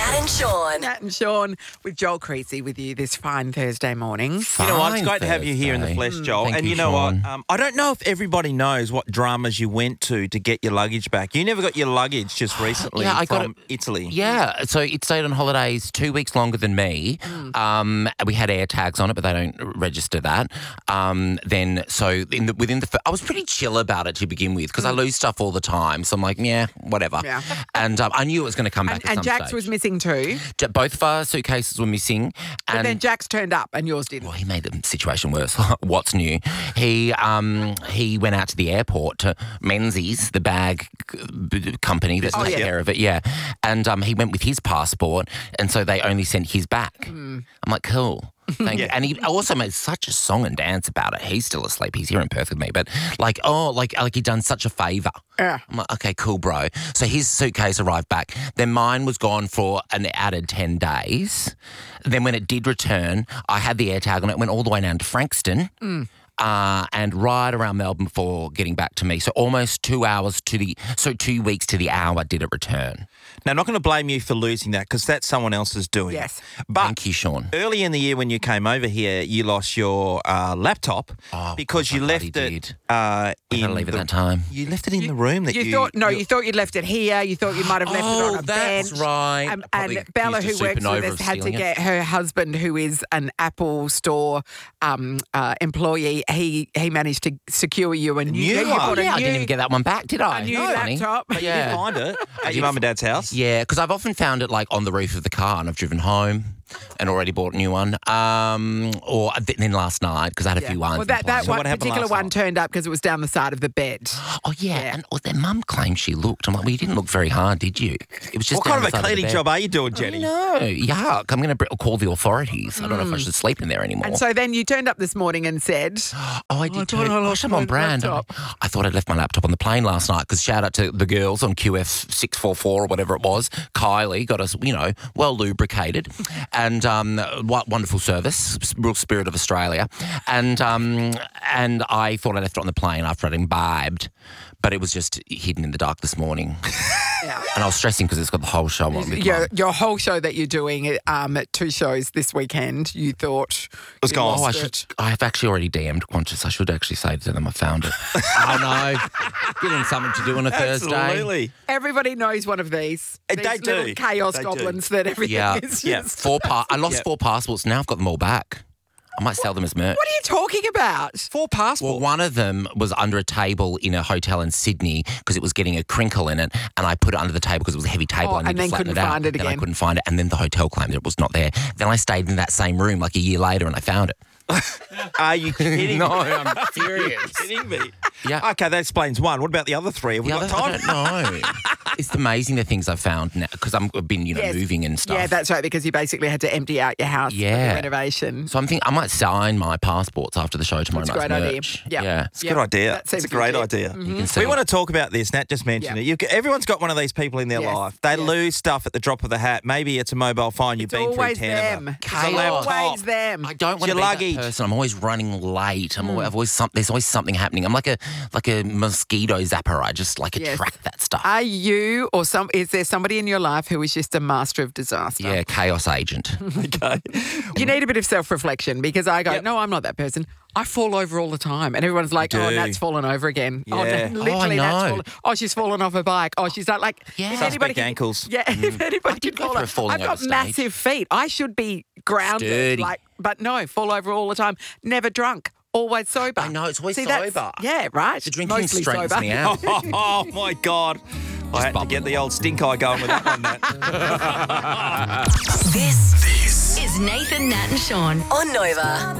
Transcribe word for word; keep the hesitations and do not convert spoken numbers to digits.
Nat and Sean. Nat and Sean with Joel Creasy with you this fine Thursday morning. You know what? It's Fine great to have you here in the Thursday. flesh, Joel. Thank and you, you know Sean. what? Um, I don't know if everybody knows what dramas you went to to get your luggage back. You never got your luggage just recently Yeah, I got from Italy. Yeah, so it stayed on holidays two weeks longer than me. Um, we had air tags on it, but they don't register that. Um, then, so in the, within the, fir- I was pretty chill about it to begin with because I lose stuff all the time. So I'm like, yeah, whatever. Yeah. And um, I knew it was going to come back And, at and some Jax stage. was missing too. Ja- Both of our suitcases were missing. But and then Jax turned up and yours didn't. Well, he made the situation worse. What's new? He um he went out to the airport to Menzies, the bag c- company that Oh, takes yeah. care of it. Yeah, and um he went with his passport, and so they only sent his back. I'm like, cool. Thank you. Yeah. And he also made such a song and dance about it. He's still asleep. He's here in Perth with me. But like, oh, like like he done such a favour. Yeah. I'm like, okay, cool, bro. So his suitcase arrived back. Then mine was gone for an added ten days. Then when it did return, I had the air tag on it, went all the way down to Frankston. Uh, and right around Melbourne before getting back to me. So almost two hours to the, so two weeks to the hour did it return. Now, I'm not going to blame you for losing that because that's someone else's doing. Yes. But Thank you, Sean. early in the year when you came over here, you lost your uh, laptop Oh, because of you course I left bloody it did. uh, I in gotta leave at the, that time. You left it in the room that you... You thought no, you- you thought you'd left it here. You thought you might have left it on a Oh, that's bench. right. Um, I and probably Bella, used who a works with supernova us, of had to stealing it. get her husband, who is an Apple Store um, uh, employee. He he managed to secure you a new. new you one. got a Yeah, I new- didn't even get that one back, did I? a new No, honey. laptop. But you Yeah. did find it at your mum and dad's house. Yeah, because I've often found it like on the roof of the car and I've driven home and already bought a new one. Um, or then last night because I had a Yeah. few wines. Well, and that, that planes. So one what happened particular last one night? turned up because it was down the side of the bed. Oh, yeah. Yeah. And oh, their mum claimed she looked. I'm like, well, you didn't look very hard, did you? It was just What kind down of a the side cleaning the job bed. are you doing, Jenny? No, yuck. I'm going to call the authorities. I don't know if I should sleep in there anymore. And so then you turned up this morning and said, Oh, I did I too. thought I Gosh, lost I'm my on brand. laptop. I thought I'd left my laptop on the plane last night because shout out to the girls on Q F six four four or whatever it was. Kylie got us, you know, well lubricated and um, what wonderful service, real spirit of Australia. And um, and I thought I left it on the plane after I'd imbibed, but it was just hidden in the dark this morning. yeah. And I was stressing because it's got the whole show on with Your, mum. your whole show that you're doing, um, two shows this weekend, you thought was you gone. lost Oh, I it. should. I have actually already D M'd Qantas. I should actually say to them I found it. Oh no, giving something to do on a Thursday. Absolutely. Everybody knows one of these. Uh, these they do. little chaos They do. goblins that everything Yeah. is Yeah. just. Four pa- I lost Yeah. four passports. Now I've got them all back. I might sell them as merch. What are you talking about? Four Well, passports. one of them was under a table in a hotel in Sydney because it was getting a crinkle in it, and I put it under the table because it was a heavy table. Oh, I needed and to then flatten couldn't it out. find it Then I again. couldn't find it, and then the hotel claimed it was not there. Then I stayed in that same room like a year later, and I found it. Are you kidding no, me? I'm Are you serious. kidding me? Yeah. Okay, that explains one. What about the other three? Have we The got other- time? I don't know. It's amazing the things I've found now because I've been, you know, Yes. moving and stuff. Yeah, that's right, because you basically had to empty out your house for Yeah. the renovation. So I'm thinking I might sign my passports after the show tomorrow That's a night's great idea. merch. Yeah. Yeah. It's a good idea. That It's seems a great legit. idea. You can see. We want to talk about this. Nat just mentioned Yeah. it. You, everyone's got one of these people in their Yes. life. They Yes. lose stuff at the drop of the hat. Maybe it's a mobile phone. You've It's been always through ten of them. them. It's It's a laptop. always them. I don't want to your be luggage. that person. I'm always running late. I'm always, I've always some, there's always something happening. I'm like a like a mosquito zapper. I just like Yes. attract that stuff. Are you or some? Is there somebody in your life who is just a master of disaster? yeah, chaos agent. Okay. You need a bit of self-reflection because I go, Yep. no, I'm not that person. I fall over all the time, and everyone's like, You "Oh, do. Nat's fallen over again. Oh, Yeah. no, Oh, I literally, Nat's know. fallen. Oh, she's fallen off her bike. Oh, she's not like, Yeah. if Suspect anybody can, ankles. Yeah, if anybody did can go fall through a over. falling I've got over stage. massive feet. I should be grounded, Sturdy. like, but no, fall over all the time. Never drunk. Always sober. I know, it's always See, that's- sober. Yeah, right. The drinking Mostly straightens sober. me out. Oh, my God. I had to get the old stink eye going with that one, Nat. This, this is Nathan, Nat and Sean on Nova.